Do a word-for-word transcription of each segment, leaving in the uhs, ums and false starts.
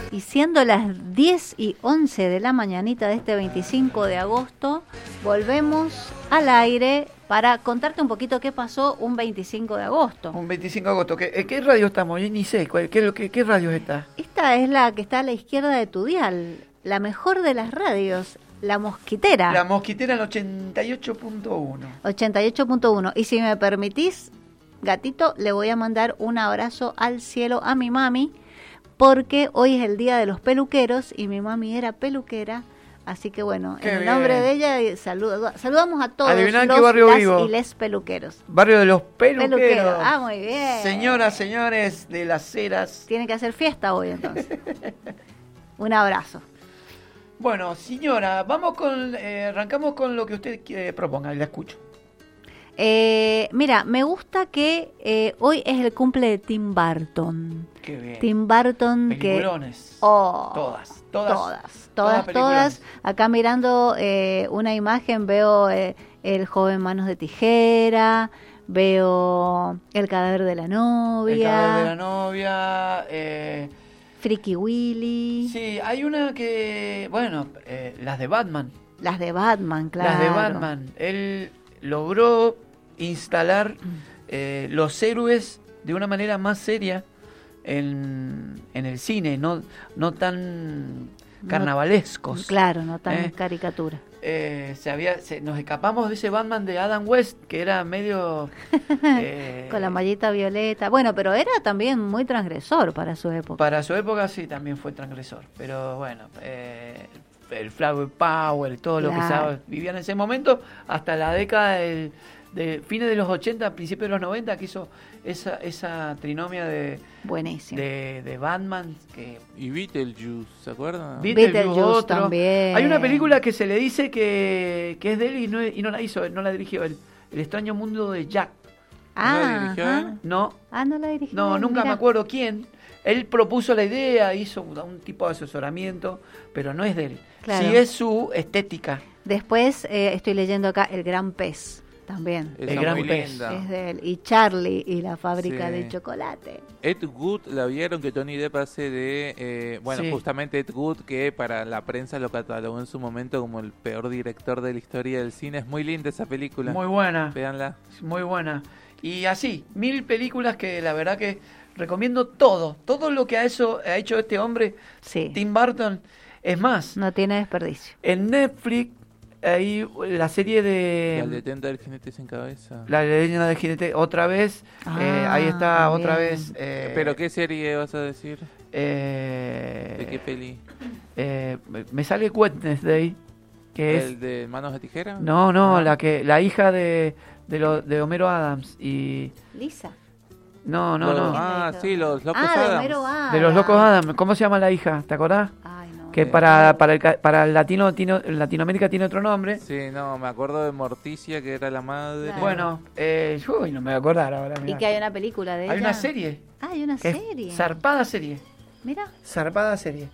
Y siendo las diez y once de la mañanita de este veinticinco de agosto, volvemos al aire para contarte un poquito qué pasó un veinticinco de agosto. Un veinticinco de agosto. ¿Qué, qué radio estamos? Yo ni sé. ¿Qué, qué, qué radio está? Esta es la que está a la izquierda de tu dial, la mejor de las radios, La Mosquitera. La Mosquitera en ochenta y ocho punto uno. ochenta y ocho punto uno. Y si me permitís, gatito, le voy a mandar un abrazo al cielo a mi mami, porque hoy es el día de los peluqueros y mi mami era peluquera, así que bueno, Qué en el bien. nombre de ella saludo, saludamos a todos Adiviná en los qué barrio las vivo. y les peluqueros. Barrio de los peluqueros. Peluquero. Ah, muy bien. Señoras, señores de las Heras. Tiene que hacer fiesta hoy entonces. Un abrazo. Bueno, señora, vamos con, eh, arrancamos con lo que usted eh, proponga, la escucho. Eh, mira, me gusta que eh, hoy es el cumple de Tim Burton. Qué bien. Tim Burton que... Peliculones. Oh, Todas, todas. Todas, todas, peliculones. todas. Acá mirando eh, una imagen veo eh, El joven manos de tijera, veo El cadáver de la novia, El cadáver de la novia. Eh, Freaky Willy, sí, hay una que, bueno, eh, las de Batman. las de Batman, claro. Las de Batman. Él logró instalar eh, los héroes de una manera más seria en, en el cine, no, no tan carnavalescos. No, claro, no tan Eh. caricatura. Eh, se había, se- nos escapamos de ese Batman de Adam West, que era medio... eh, Con la mallita violeta. Bueno, pero era también muy transgresor para su época. Para su época sí, también fue transgresor. Pero bueno, eh, el Flower Power y todo lo que Claro. se vivía en ese momento, hasta la década del, de fines de los ochenta, principios de los noventa, que hizo esa, esa trinomia de, Buenísimo. de, de Batman. Que Y Beetlejuice, ¿se acuerdan? Beetlejuice, Beetlejuice otro. también. Hay una película que se le dice que, que es de él y no, y no la hizo, no la dirigió él. El extraño mundo de Jack. Ah, ¿No la dirigió ajá. él? No, Ah, no la dirigió. no, él, nunca mirá. me acuerdo quién. Él propuso la idea, hizo un, un tipo de asesoramiento, pero no es de él. Claro. Sí es su estética. Después eh, estoy leyendo acá El Gran Pez, también. Esa El gran muy pez. linda. Es de él. Y Charlie y la fábrica Sí. de chocolate. Ed Wood, ¿la vieron? Que Johnny Depp hace de... eh, bueno, Sí. justamente Ed Wood, que para la prensa lo catalogó en su momento como el peor director de la historia del cine. Es muy linda esa película. Muy buena, Véanla. muy buena. Y así, mil películas que la verdad que recomiendo todo. Todo lo que ha hecho, ha hecho este hombre, Sí. Tim Burton. Es más, No tiene desperdicio. en Netflix hay la serie de... La leyenda del jinete sin cabeza. La leyenda del jinete, otra vez. Ah, eh, ahí está, también. otra vez. eh, ¿Pero qué serie vas a decir? eh, ¿De qué peli? eh, me sale Wednesday, que es... ¿El de Manos de Tijera? No, no, Ah. la que la hija de, de, lo, de Homero Adams y... Lisa. No, no, Los- no. Ah, sí, los locos Ah, de Adams. Homero Adams. De los locos Adams. ¿Cómo se llama la hija? ¿Te acordás? Ay, no. Que Eh, para, para, el, ca- para el latino, tino- Latinoamérica tiene otro nombre. Sí, no, me acuerdo de Morticia, que era la madre. Claro. Bueno, eh, uy, no me voy a acordar ahora. Y mirá. que hay una película de ella. Hay una serie. Ah, hay una Que serie. es zarpada serie. Mira. Zarpada serie.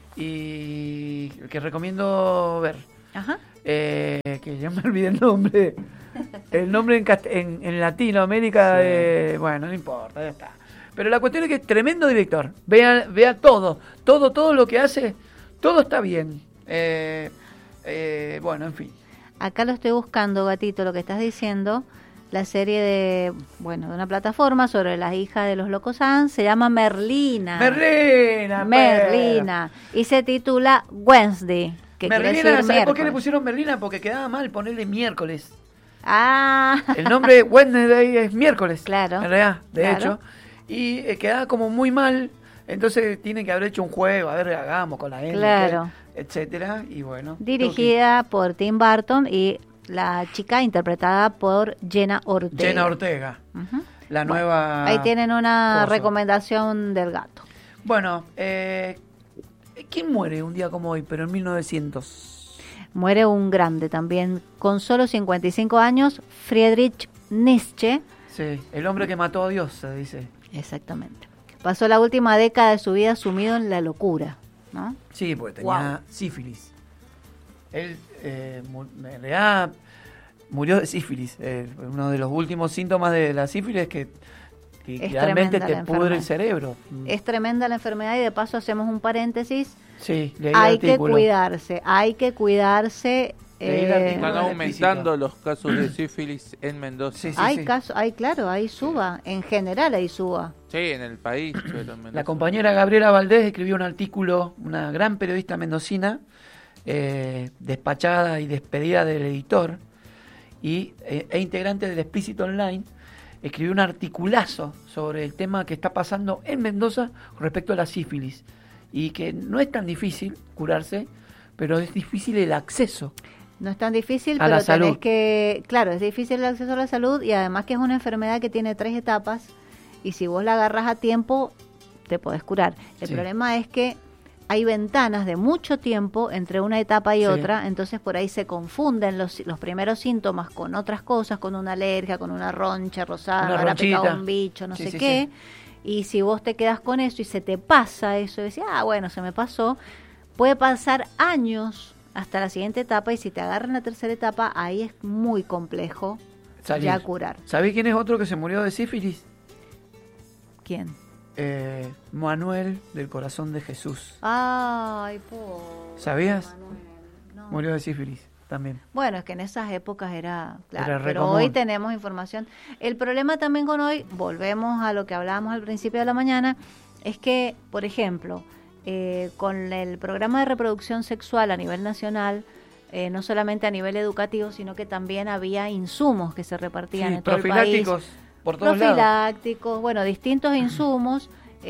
Y que recomiendo ver. Ajá. Eh, que ya me olvidé el nombre. El nombre en, cast- en, en Latinoamérica, Sí. de, bueno, no importa, ya está. Pero la cuestión es que es tremendo director. Vea, vea todo, todo, todo lo que hace, todo está bien. Eh, eh, bueno, en fin. Acá lo estoy buscando, gatito, lo que estás diciendo. La serie de, bueno, de una plataforma sobre las hijas de los locos Adams se llama Merlina. Merlina, Merlina. Y se titula Wednesday. Que quiere Merlina, decir ¿sabes por qué le miércoles. pusieron Merlina? Porque quedaba mal ponerle miércoles. Ah, El nombre de Wednesday es miércoles. Claro, En realidad, de claro. hecho. Y eh, quedaba como muy mal. Entonces tienen que haber hecho un juego. A ver, hagamos con la N. Claro. que- etcétera. Y bueno. dirigida por Tim Burton y la chica interpretada por Jenna Ortega. Jenna Ortega. Ujú. La Bueno, nueva. Ahí tienen una cosa. recomendación del gato. Bueno, eh, ¿quién muere un día como hoy, pero en mil novecientos? Muere un grande también, con solo cincuenta y cinco años, Friedrich Nietzsche. Sí, el hombre que mató a Dios, se dice. Exactamente. Pasó la última década de su vida sumido en la locura, ¿no? Sí, porque tenía sífilis. Él, eh, mu- en realidad, murió de sífilis. Eh, uno de los últimos síntomas de la sífilis es que que Es realmente tremenda te la pudre el enfermedad. cerebro. Es tremenda la enfermedad y de paso hacemos un paréntesis. Sí, leí Hay el que artículo. cuidarse, hay que cuidarse. Leí el eh, artículo. Están Bueno, aumentando los casos de sífilis en Mendoza. Sí, sí. hay casos, hay claro, hay suba, en general hay suba. Sí, en el país, pero en Mendoza. La compañera Gabriela Valdés escribió un artículo, una gran periodista mendocina, eh, despachada y despedida del editor y, eh, e integrante del Explícito Online, escribió un articulazo sobre el tema que está pasando en Mendoza respecto a la sífilis y que no es tan difícil curarse, pero es difícil el acceso. No es tan difícil, A pero la tenés salud. que, claro, es difícil el acceso a la salud y además que es una enfermedad que tiene tres etapas y si vos la agarras a tiempo te podés curar. El Sí. problema es que hay ventanas de mucho tiempo entre una etapa y Sí. otra, entonces por ahí se confunden los, los primeros síntomas con otras cosas, con una alergia, con una roncha rosada, Una habrá picado ronchita. un bicho, no Sí, sé sí, qué. Y si vos te quedas con eso y se te pasa eso, y decís, ah, bueno, se me pasó, puede pasar años hasta la siguiente etapa y si te agarran la tercera etapa, ahí es muy complejo Salir. ya curar. ¿Sabés quién es otro que se murió de sífilis? ¿Quién? Eh, Manuel del Corazón de Jesús. Ay, pobre ¿Sabías? Manuel, no. Murió de sífilis también. Bueno, es que en esas épocas era, claro, Era re pero común. hoy tenemos información. El problema también con hoy, volvemos a lo que hablábamos al principio de la mañana, es que, por ejemplo, eh, con el programa de reproducción sexual a nivel nacional, eh, no solamente a nivel educativo, sino que también había insumos que se repartían Sí, en todo el país. profilácticos por todos lados. Profilácticos, bueno, distintos insumos,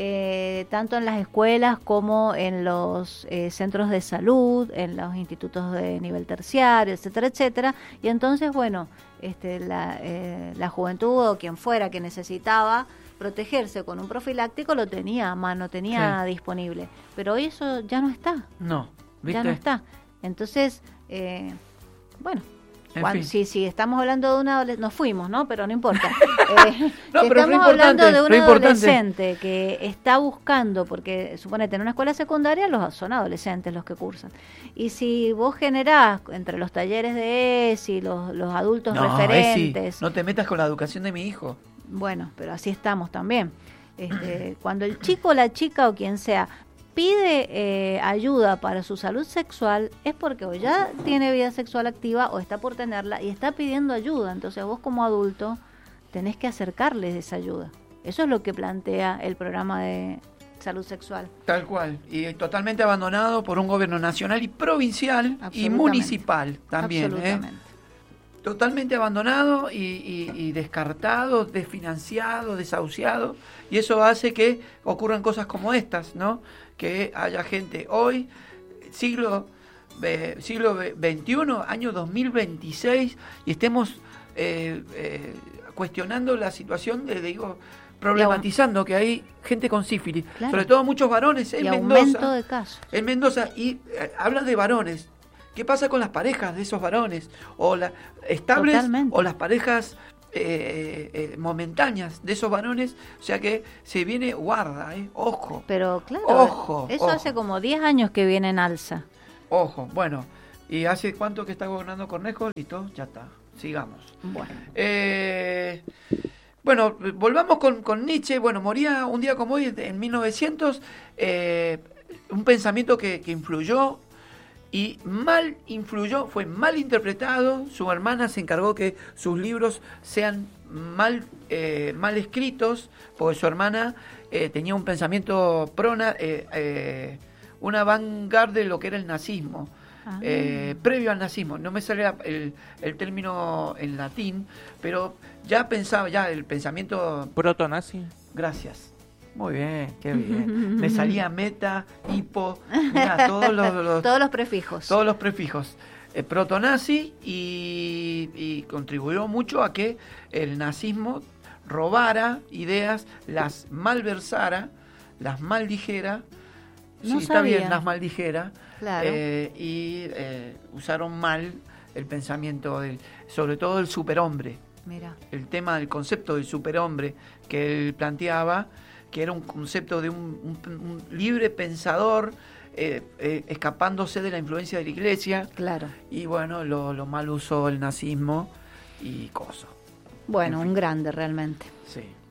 eh, tanto en las escuelas como en los eh, centros de salud, en los institutos de nivel terciario, etcétera, etcétera. Y entonces, bueno, este, la, eh, la juventud o quien fuera que necesitaba protegerse con un profiláctico lo tenía a mano, tenía Sí. disponible. Pero hoy eso ya no está, No, ¿viste? ya no está. Entonces, eh, bueno. En Cuando- fin. si, si estamos hablando de una adolescente, nos fuimos, ¿no? Pero no importa. Eh, No, si pero estamos lo hablando importante, de un lo importante. adolescente que está buscando, porque suponete en una escuela secundaria los son adolescentes los que cursan. Y si vos generás entre los talleres de E S I, los, los adultos No, referentes, Esi, no te metas con la educación de mi hijo. bueno, pero así estamos también. Este, cuando el chico o la chica o quien sea pide eh, ayuda para su salud sexual es porque o ya tiene vida sexual activa o está por tenerla y está pidiendo ayuda. Entonces vos como adulto tenés que acercarles esa ayuda. Eso es lo que plantea el programa de salud sexual. Tal cual. Y totalmente abandonado por un gobierno nacional y provincial y Absolutamente. municipal también. ¿eh? Absolutamente. Totalmente abandonado y, y- y descartado, desfinanciado, desahuciado. Y eso hace que ocurran cosas como estas, ¿no? Que haya gente hoy, siglo, eh, siglo veintiuno, año dos mil veintiséis, y estemos eh, eh, cuestionando la situación de, digo, problematizando que hay gente con sífilis, Claro. sobre todo muchos varones en Y Mendoza. aumento de casos. En Mendoza, y eh, habla de varones. ¿Qué pasa con las parejas de esos varones? O las estables Totalmente. o las parejas eh, eh, momentáneas de esos varones. O sea que se viene guarda, ¿eh? Ojo, Pero claro, Ojo, eso ojo. hace como diez años que viene en alza. ojo. Bueno, ¿y hace cuánto que está gobernando Cornejo? Listo, ya está. Sigamos. Bueno, Eh, bueno, volvamos con, con Nietzsche. Bueno, moría un día como hoy, en mil novecientos. Eh, un pensamiento que, que influyó y mal influyó, fue mal interpretado. Su hermana se encargó que sus libros sean mal, eh, mal escritos, porque su hermana eh, tenía un pensamiento prona, eh, eh, una vanguardia de lo que era el nazismo. Ah. Eh, previo al nazismo, no me sale el, el término en latín, pero ya pensaba, ya el pensamiento, Proto-nazi. gracias, muy bien, qué bien, me salía meta, hipo, mirá, todos los, los- todos los prefijos. todos los prefijos, eh, protonazi, y, y contribuyó mucho a que el nazismo robara ideas, las malversara, las maldijera, No sí, está bien, sabía. las maldijera, Claro. eh, y eh, usaron mal el pensamiento, del, sobre todo del superhombre, Mira, el tema del concepto del superhombre que él planteaba, que era un concepto de un, un- un libre pensador eh, eh, escapándose de la influencia de la iglesia, claro. y bueno, lo, lo mal usó el nazismo y cosas. Bueno, En fin. un grande realmente. Sí.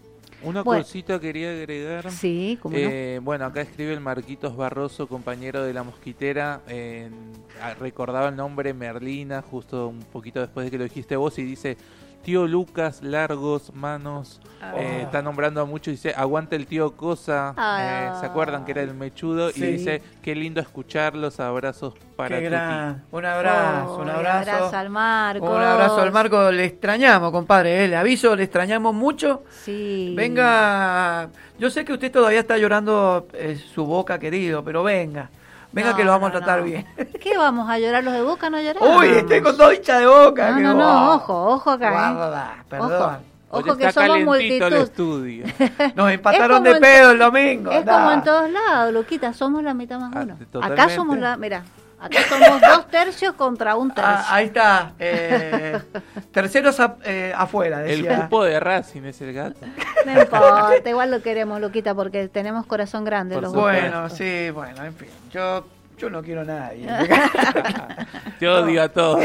Una Bueno. cosita quería agregar. Sí, como Eh, bueno, acá escribe el Marquitos Barroso, compañero de La Mosquitera. eh, ah, recordaba el nombre Merlina, justo un poquito después de que lo dijiste vos, y dice: tío Lucas, largos, manos. Eh, está nombrando a mucho, dice: aguanta el tío Cosa. Ah. Eh, ¿Se acuerdan que era el mechudo? Sí. Y dice: qué lindo escucharlos, abrazos para Qué Tuti. gran. Un abrazo, un Oh, abrazo. abrazo al Marcos. Un abrazo al Marco, le extrañamos, compadre, eh, le aviso, le extrañamos mucho. Sí. Venga, yo sé que usted todavía está llorando eh, su Boca, querido, pero venga, venga No, que lo vamos no, a tratar no. bien. ¿Qué vamos a llorar los de Boca? No lloramos. Uy, estoy con todo hincha de boca. No, que no, wow. no, ojo, ojo acá. ¿eh? Guarda, perdón. Ojo. Hoy Ojo que está somos calentito el multitud. estudio. Nos Es empataron como de en pedo to- el domingo. Es nah. como en todos lados, Luquita, somos la mitad más Ah, uno. Acá totalmente. somos la, mira, acá somos dos tercios contra un tercio. Ah, ahí está. Eh, terceros a- eh, afuera, El decía. cupo de Racing es el gato. No importa, igual lo queremos, Luquita, porque tenemos corazón grande Por los supuesto. Bueno, sí, bueno, en fin. Yo, yo no quiero a nadie. Te odio a todos.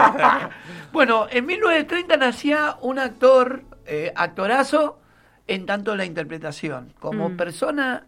Bueno, en mil novecientos treinta nacía un actor, eh, actorazo, en tanto la interpretación. Como Mm. persona...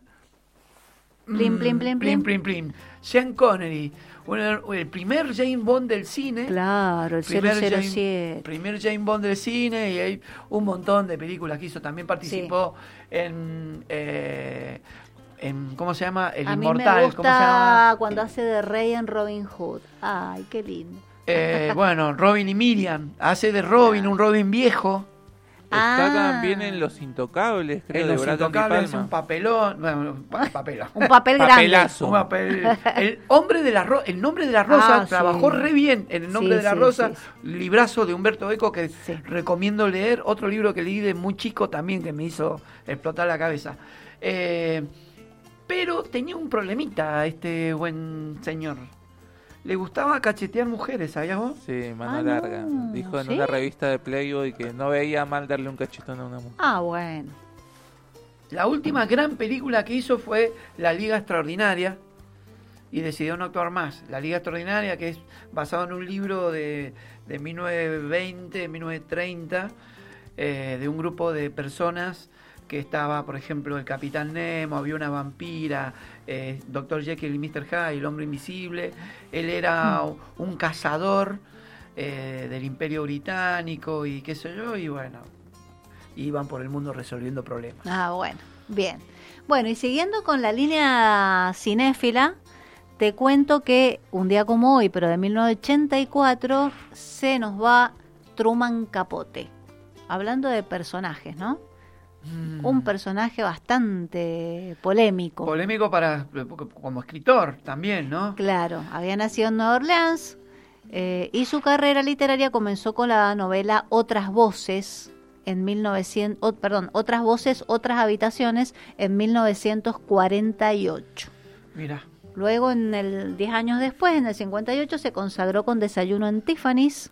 Plim, mm, plim, plim, plim, plim. plim, plim. Sean Connery, un- el primer James Bond del cine. Claro, el Primer cero cero James, siete. primer James Bond del cine, y hay un montón de películas que hizo. También participó en, eh, en, ¿cómo se llama? El A mí Inmortal. me ¿Cómo se llama? gusta cuando hace de rey en Robin Hood. Ay, qué lindo. Eh, bueno, Robin y Miriam. Hace de Robin, un Robin viejo. Está Ah. también en Los Intocables, creo, En de Los Brandon Di Intocables, hace Palma. un papelón. Bueno, un pa- papelón. Un papel grande. Papelazo. Un papel- el hombre de la ro- el nombre de la rosa Ah, trabajó sí. re bien en el nombre Sí, de la sí, rosa, sí, librazo de Humberto Eco que Sí. recomiendo leer, otro libro que leí de muy chico también que me hizo explotar la cabeza. Eh, pero tenía un problemita este buen señor. Le gustaba cachetear mujeres, ¿sabías vos? Sí, mano Ah, larga. no. Dijo en ¿Sí? una revista de Playboy que no veía mal darle un cachetón a una mujer. Ah, bueno. La última gran película que hizo fue La Liga Extraordinaria y decidió no actuar más. La Liga Extraordinaria, que es basado en un libro de, de mil novecientos veinte, mil novecientos treinta, eh, de un grupo de personas que estaba, por ejemplo, el Capitán Nemo, había una vampira, eh, doctor Jekyll y mister Hyde, el hombre invisible. Él era un cazador eh, del Imperio Británico y qué sé yo, y bueno, iban por el mundo resolviendo problemas. Ah, bueno. Bien. Bueno, y siguiendo con la línea cinéfila, te cuento que un día como hoy, pero de mil novecientos ochenta y cuatro, se nos va Truman Capote. Hablando de personajes, ¿no? Mm. Un personaje bastante polémico. Polémico para como escritor también, ¿no? Claro, había nacido en Nueva Orleans eh, y su carrera literaria comenzó con la novela Otras Voces en mil novecientos, oh, perdón, Otras Voces, Otras Habitaciones en mil novecientos cuarenta y ocho. Mira, Luego, en el diez años después, en el cincuenta y ocho, se consagró con Desayuno en Tiffany's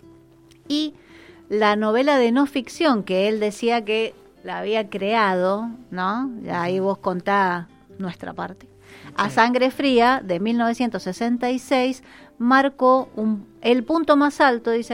y la novela de no ficción que él decía que la había creado, ¿no? Ya ahí vos contá nuestra parte. A Sangre Fría, de mil novecientos sesenta y seis, marcó un, el punto más alto, dice